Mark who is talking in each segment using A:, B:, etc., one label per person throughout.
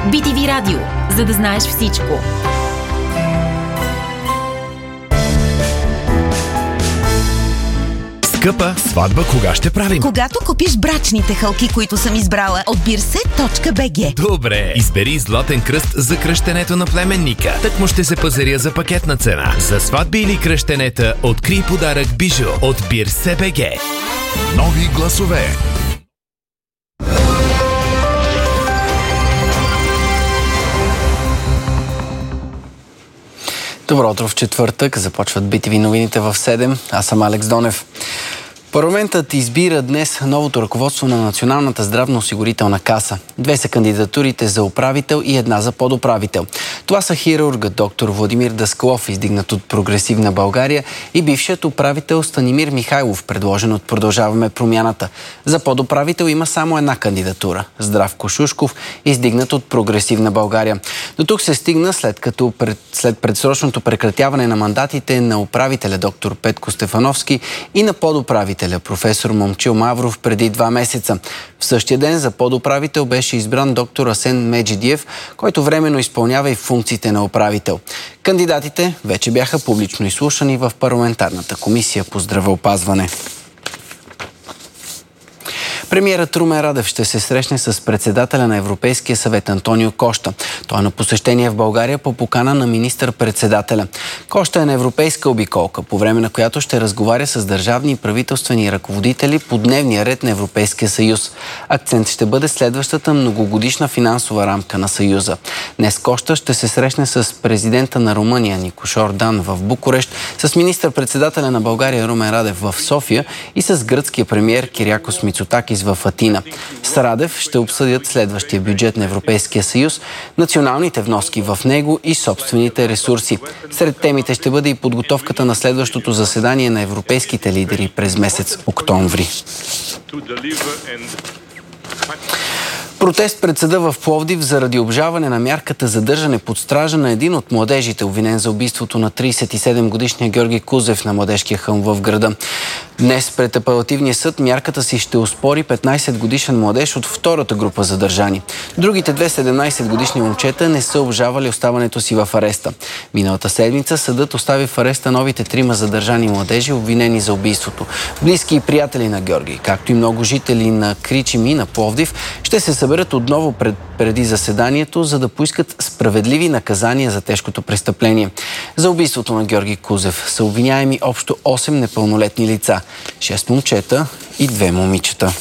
A: BTV Радио, за да знаеш всичко.
B: Скъпа, сватба кога ще правим?
C: Когато купиш брачните хълки, които съм избрала от birset.bg.
B: Добре, избери златен кръст за кръщенето на племенника. Так му ще се пазаря за пакетна цена. За сватби или кръщенета, открий подарък бижу от birset.bg.
D: Нови гласове.
E: Добро утро в четвъртък. Започват BTV новините в 7. Аз съм Алекс Донев. Парламентът избира днес новото ръководство на Националната здравноосигурителна каса. 2 са кандидатурите за управител и 1 за подуправител. Това са хирургът доктор Владимир Даскалов, издигнат от Прогресивна България, и бившият управител Станимир Михайлов, предложен от Продължаваме промяната. За подуправител има само 1 кандидатура – Здравко Шушков, издигнат от Прогресивна България. До тук се стигна след предсрочното прекратяване на мандатите на управителя доктор Петко Стефановски и на подуправителя професор Момчил Мавров преди 2 месеца. В същия ден за подуправител беше избран доктор Асен Меджидиев, който временно изпълнява и функциите на управител. Кандидатите вече бяха публично изслушани в парламентарната комисия по здравеопазване. Премиерът Румен Радев ще се срещне с председателя на Европейския съвет Антонио Кошта. Той е на посещение в България по покана на министър-председателя. Кошта е на европейска обиколка, по време на която ще разговаря с държавни и правителствени ръководители по дневния ред на Европейския съюз. Акцент ще бъде следващата многогодишна финансова рамка на Съюза. Днес Кошта ще се срещне с президента на Румъния Никош Ордан в Букурещ, с министър-председателя на България Румен Радев в София и с гръцкия премиер Кириакос Мицотакис в Атина. С Радев ще обсъдят следващия бюджет на Европейския съюз, националните вноски в него и собствените ресурси. Сред темите ще бъде и подготовката на следващото заседание на европейските лидери през месец октомври. Протест пред съда в Пловдив заради обжалване на мярката задържане под стража на един от младежите, обвинен за убийството на 37-годишния Георги Кузев на Младежкия хълм в града. Днес пред апелативния съд мярката си ще оспори 15-годишен младеж от втората група задържани. Другите 2 17-годишни момчета не са обжавали оставането си в ареста. Миналата седмица съдът остави в ареста новите 3 задържани младежи, обвинени за убийството. Близки и приятели на Георги, както и много жители на Кричим и на Пловдив, ще се съберат отново преди заседанието, за да поискат справедливи наказания за тежкото престъпление. За убийството на Георги Кузев са обвиняеми общо 8 непълнолетни лица. 6 момчета и 2 момичета.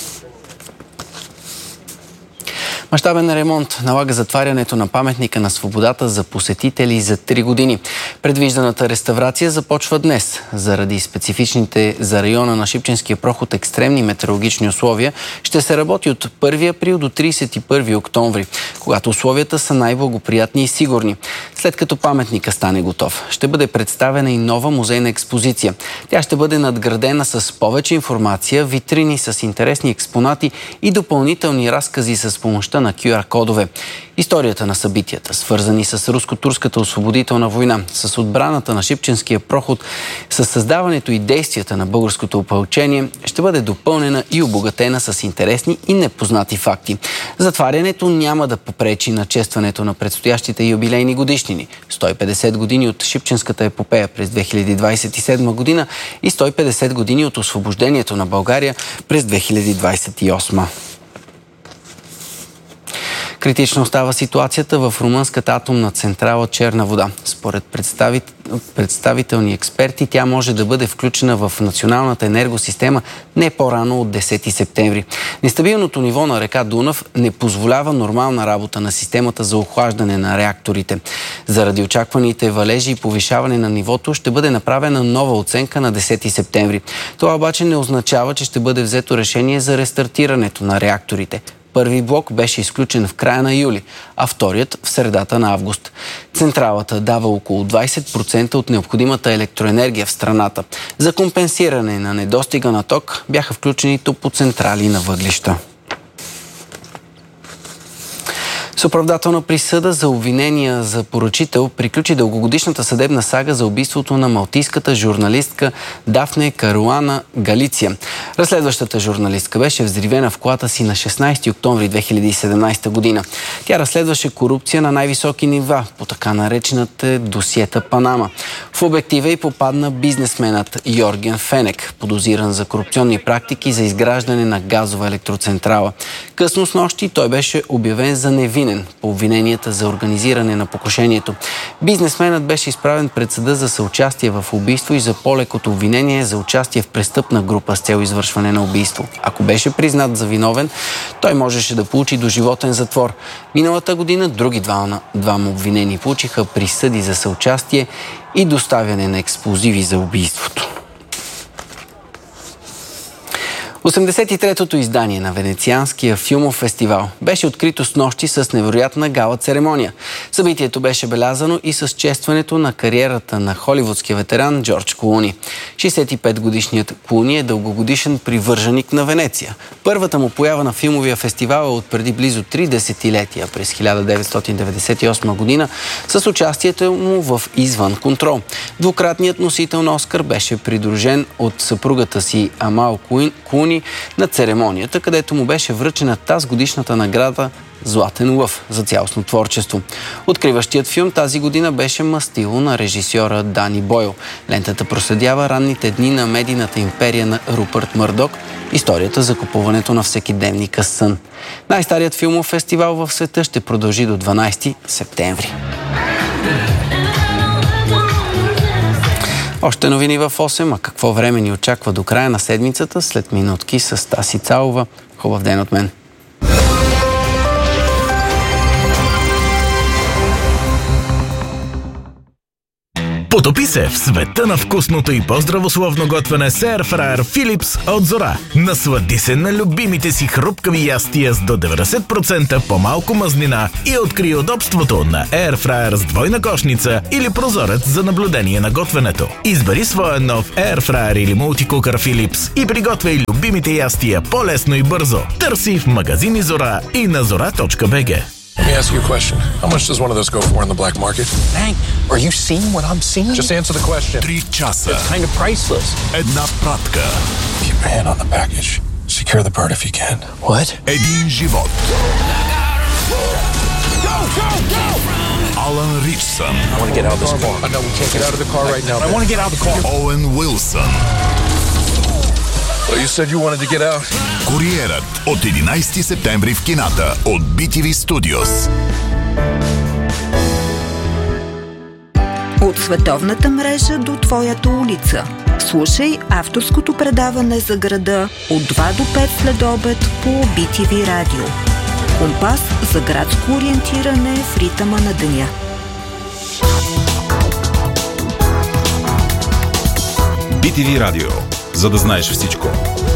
E: Мащабен ремонт налага затварянето на паметника на свободата за посетители за 3 години. Предвижданата реставрация започва днес. Заради специфичните за района на Шипченския проход екстремни метеорологични условия ще се работи от 1 април до 31 октомври, когато условията са най-благоприятни и сигурни. След като паметника стане готов, ще бъде представена и нова музейна експозиция. Тя ще бъде надградена с повече информация, витрини с интересни експонати и допълнителни разкази с помощта на QR-кодове. Историята на събитията, свързани с руско-турската освободителна война, с отбраната на Шипченския проход, с създаването и действията на българското опълчение, ще бъде допълнена и обогатена с интересни и непознати факти. Затварянето няма да попречи на честването на предстоящите юбилейни годишнини. 150 години от Шипченската епопея през 2027 година и 150 години от освобождението на България през 2028. Критично става ситуацията в румънската атомна централа Черна вода. Според представителни експерти, тя може да бъде включена в националната енергосистема не по-рано от 10 септември. Нестабилното ниво на река Дунав не позволява нормална работа на системата за охлаждане на реакторите. Заради очакваните валежи и повишаване на нивото ще бъде направена нова оценка на 10 септември. Това обаче не означава, че ще бъде взето решение за рестартирането на реакторите. Първи блок беше изключен в края на юли, а вторият в средата на август. Централата дава около 20% от необходимата електроенергия в страната. За компенсиране на недостига на ток бяха включени топлоцентрали на въглища. С оправдателна присъда за обвинения за поръчител приключи дългогодишната съдебна сага за убийството на малтийската журналистка Дафне Каруана Галиция. Разследващата журналистка беше взривена в колата си на 16 октомври 2017 година. Тя разследваше корупция на най-високи нива по така наречената досиета Панама. В обектива й попадна бизнесменът Йорген Фенек, подозиран за корупционни практики за изграждане на газова електроцентрала. Късно снощи той беше обявен за невинен по обвиненията за организиране на покушението. Бизнесменът беше изправен пред съда за съучастие в убийство и за по-лекото обвинение за участие в престъпна група с цел извършване на убийство. Ако беше признат за виновен, той можеше да получи доживотен затвор. Миналата година други двама обвинени получиха присъди за съучастие и доставяне на експлозиви за убийството. 83-тото издание на Венецианския филмов фестивал беше открито снощи с невероятна гала церемония. Събитието беше белязано и с честването на кариерата на холивудския ветеран Джордж Клуни. 65-годишният Клуни е дългогодишен привърженик на Венеция. Първата му поява на филмовия фестивал е от преди близо 3 десетилетия, през 1998 година, с участието му в Извън контрол. Двукратният носител на Оскар беше придружен от съпругата си Амал Клуни на церемонията, където му беше връчена тазгодишната награда Златен лъв за цялостно творчество. Откриващият филм тази година беше Мастило на режисьора Дани Бойл. Лентата проследява ранните дни на медийната империя на Рупърт Мърдок, историята за купуването на всекидневника сън. Най-старият филмов фестивал в света ще продължи до 12 септември. Още новини в 8, а какво време ни очаква до края на седмицата след минутки с Таси Цалова. Хубав ден от мен!
F: Потопи се в света на вкусното и по-здравословно готвене с Airfryer Philips от Зора. Наслади се на любимите си хрупкави ястия с до 90% по-малко мазнина и открий удобството на Airfryer с двойна кошница или прозорец за наблюдение на готвенето. Избери своя нов Airfryer или мултикукър Philips и приготвяй любимите ястия по-лесно и бързо. Търси в магазини Зора и на zora.bg.
G: Let me ask you a question. How much does one of those go for in the black market?
H: Hank, are you seeing what I'm seeing?
G: Just answer the question.
D: 3 часа.
H: It's kind of priceless.
D: Една пратка.
G: Keep your hand on the package. Secure the bird if you can.
H: What?
D: Един живот. Алан Ричсън.
H: I want to get out of this car.
G: No, we can't get out of the car right now.
H: I want to get out of the car.
D: Оуен Уилсън.
G: Well, you said you wanted to get out.
D: Куриерът от 11 септември в кината от BTV Studios.
I: От световната мрежа до твоята улица. Слушай авторското предаване за града от 2 до 5 следобед по BTV Радио. Компас за градско ориентиране в ритъма на деня.
J: BTV Радио. За да знаеш всичко.